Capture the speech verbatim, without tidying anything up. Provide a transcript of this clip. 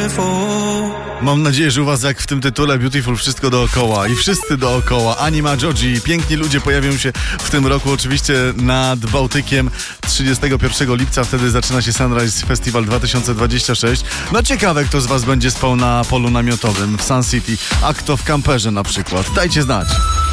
beautiful. Mam nadzieję, że u was jak w tym tytule Beautiful wszystko dookoła i wszyscy dookoła. Anima, Georgie, piękni ludzie pojawią się w tym roku oczywiście nad Bałtykiem trzydziestego pierwszego lipca. Wtedy zaczyna się Sunrise Festival dwa tysiące dwudziesty szósty. No ciekawe, kto z was będzie spał na polu namiotowym w Sun City, a kto w kamperze na przykład. Dajcie znać.